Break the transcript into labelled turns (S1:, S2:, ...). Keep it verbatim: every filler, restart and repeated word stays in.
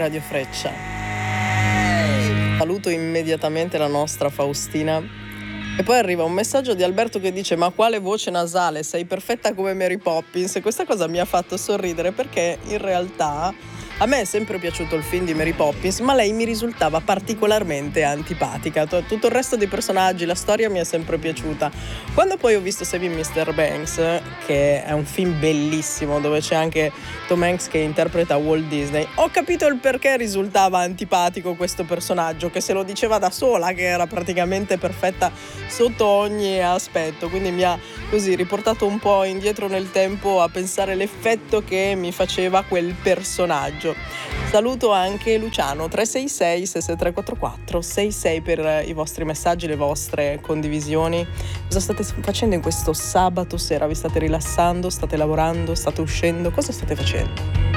S1: Radio Freccia. Saluto immediatamente la nostra Faustina. E poi arriva un messaggio di Alberto che dice: ma quale voce nasale, sei perfetta come Mary Poppins. E questa cosa mi ha fatto sorridere, perché in realtà a me è sempre piaciuto il film di Mary Poppins, ma lei mi risultava particolarmente antipatica. Tutto il resto dei personaggi, la storia mi è sempre piaciuta. Quando poi ho visto Saving mister Banks, che è un film bellissimo dove c'è anche Tom Hanks che interpreta Walt Disney, ho capito il perché risultava antipatico questo personaggio, che se lo diceva da sola che era praticamente perfetta sotto ogni aspetto. Quindi mi ha così riportato un po' indietro nel tempo a pensare l'effetto che mi faceva quel personaggio. Saluto anche Luciano tre sei sei sei sei tre quattro quattro sei sei per i vostri messaggi, le vostre condivisioni. Cosa state facendo in questo sabato sera? Vi state rilassando? State lavorando? State uscendo? Cosa state facendo?